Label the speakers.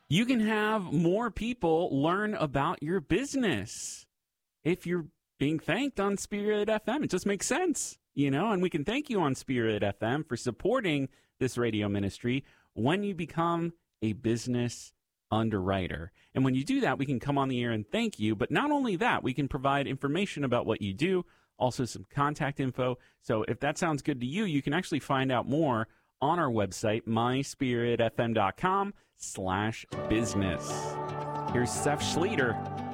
Speaker 1: you can have more people learn about your business if you're being thanked on Spirit FM. It just makes sense, and we can thank you on Spirit FM for supporting this radio ministry when you become a business underwriter. And when you do that, we can come on the air and thank you. But not only that, we can provide information about what you do, also some contact info. So if that sounds good to you, you can actually find out more on our website, myspiritfm.com/business. Here's Seth Schleter